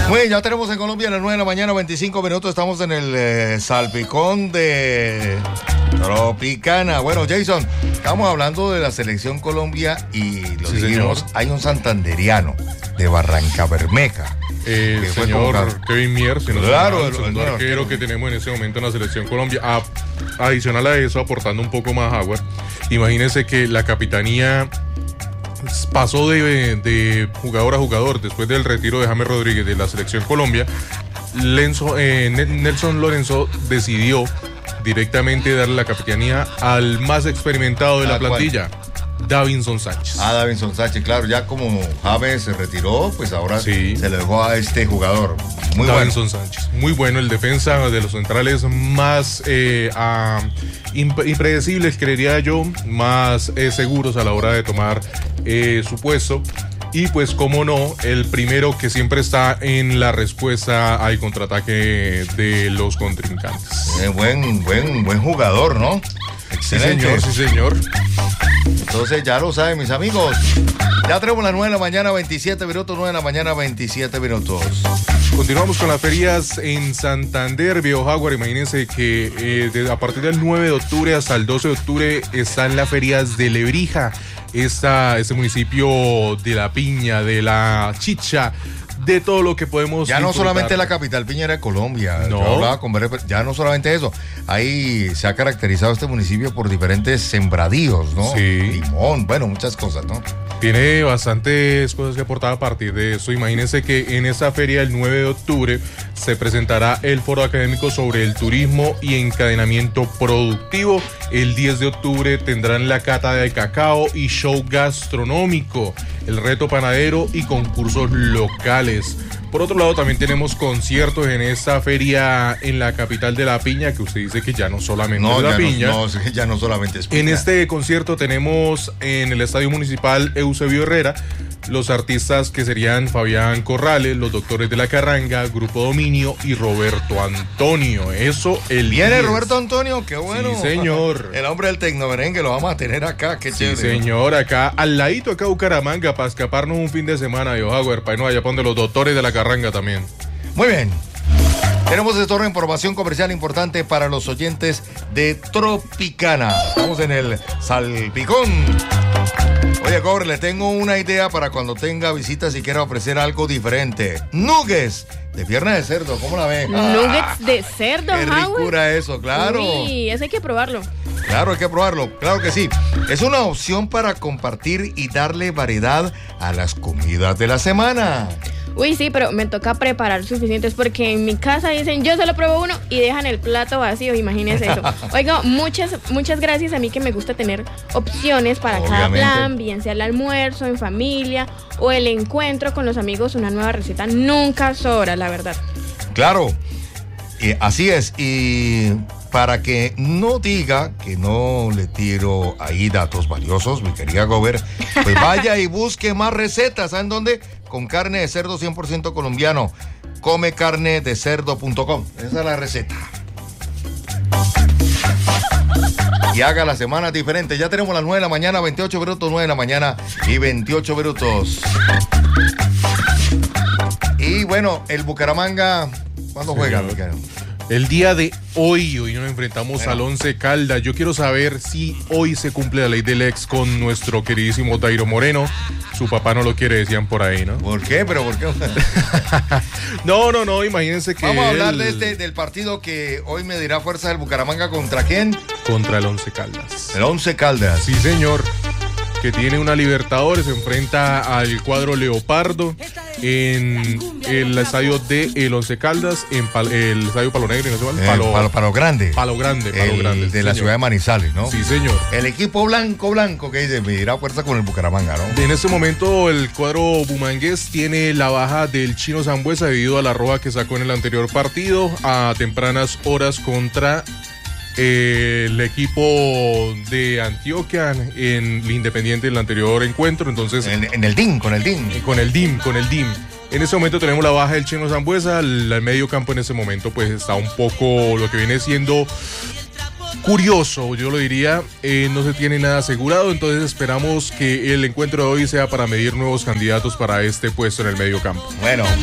Muy bien, ya tenemos en Colombia a las 9 de la mañana, 25 minutos. Estamos en el salpicón de Tropicana. Bueno, Jason, estamos hablando de la selección Colombia y lo dijimos, señor. Hay un santanderiano de Barrancabermeja. Señor Kevin Mier, claro, el segundo arquero que tenemos en ese momento en la selección Colombia. Adicional a eso, aportando un poco más agua, imagínense que la capitanía pasó de jugador a jugador después del retiro de James Rodríguez de la selección Colombia. Nelson Lorenzo decidió directamente darle la capitanía al más experimentado de la plantilla, Davinson Sánchez. Davinson Sánchez, claro, ya como James se retiró, pues ahora sí se le dejó a este jugador. Muy Davinson Sánchez, muy bueno, el defensa de los centrales más impredecibles, creería yo, más seguros a la hora de tomar su puesto. Y pues, como no, el primero que siempre está en la respuesta al contraataque de los contrincantes. Buen jugador, ¿no? Excelente. Sí, señor. Entonces ya lo saben, mis amigos. Ya tenemos las 9 de la mañana, 27 minutos, 9 de la mañana, 27 minutos. Continuamos con las ferias en Santander, Viejo Jaguar. Imagínense que a partir del 9 de octubre hasta el 12 de octubre están las ferias de Lebrija. Este municipio de La Piña, de La Chicha, de todo lo que podemos ya disfrutar. No solamente la capital piñera de Colombia, no. Yo hablaba con ya no solamente eso, ahí se ha caracterizado este municipio por diferentes sembradíos, ¿no? Sí. Limón, bueno, muchas cosas, ¿no? Tiene bastantes cosas que aportar a partir de eso. Imagínense que en esta feria el 9 de octubre se presentará el foro académico sobre el turismo y encadenamiento productivo. El 10 de octubre tendrán la cata de cacao y show gastronómico, el reto panadero y concursos locales. Por otro lado, también tenemos conciertos en esta feria en la capital de La Piña, que usted dice que ya no solamente es La Piña. Ya no solamente es Piña. En este concierto tenemos en el Estadio Municipal Eusebio Herrera los artistas que serían Fabián Corrales, los Doctores de la Carranga, Grupo Dominio y Roberto Antonio. Eso el ¿Viene Roberto Antonio? ¡Qué bueno! Sí, señor. El hombre del tecnomerengue lo vamos a tener acá, qué chévere. Sí, señor, acá, al ladito acá Bucaramanga, para escaparnos un fin de semana, de Jaguar, para irnos allá donde los Doctores de la Carranga también. Muy bien. Tenemos esta información comercial importante para los oyentes de Tropicana. Estamos en el salpicón. Oye, Cobre, le tengo una idea para cuando tenga visitas y quiera ofrecer algo diferente. Nuggets de pierna de cerdo, ¿cómo la ven? Nuggets de cerdo, qué ricura eso, claro. Uy, eso hay que probarlo. Claro, hay que probarlo, claro que sí. Es una opción para compartir y darle variedad a las comidas de la semana. Uy, sí, pero me toca preparar suficientes porque en mi casa dicen, yo solo pruebo uno y dejan el plato vacío, imagínense eso. Oiga, muchas gracias, a mí que me gusta tener opciones para cada plan, bien sea el almuerzo en familia o el encuentro con los amigos, una nueva receta nunca sobra, la verdad. Claro, así es, y para que no diga que no le tiro ahí datos valiosos, mi querida Gober, pues vaya y busque más recetas, ¿saben dónde? Con carne de cerdo 100% colombiano. Comecarnedecerdo.com. Esa es la receta. Y haga la semana diferente. Ya tenemos las 9 de la mañana, 28 minutos, 9 de la mañana y 28 minutos. Y bueno, el Bucaramanga, ¿cuándo juega? El día de hoy nos enfrentamos al Once Caldas. Yo quiero saber si hoy se cumple la ley del ex con nuestro queridísimo Dairo Moreno. Su papá no lo quiere, decían por ahí, ¿no? ¿Por qué? ¿Pero por qué? No, imagínense que vamos a hablar del partido que hoy me dirá fuerza del Bucaramanga. ¿Contra quién? Contra el Once Caldas. El Once Caldas. Sí, señor. Que tiene una Libertadores, se enfrenta al cuadro Leopardo en el estadio de el Once Caldas, en el estadio Palo Negro, ¿no se llama? Palo Grande. Palo Grande. De la ciudad de Manizales, ¿no? Sí, señor. El equipo blanco que dice, me dirá fuerza con el Bucaramanga, ¿no? En este momento el cuadro bumangués tiene la baja del Chino Sambuesa debido a la roja que sacó en el anterior partido a tempranas horas contra el equipo de Antioquia en el Independiente en el anterior encuentro. Entonces en el DIM. Con el DIM. En ese momento tenemos la baja del Chino Sambuesa. El medio campo en ese momento pues está un poco lo que viene siendo curioso, yo lo diría. No se tiene nada asegurado, entonces esperamos que el encuentro de hoy sea para medir nuevos candidatos para este puesto en el medio campo. Bueno,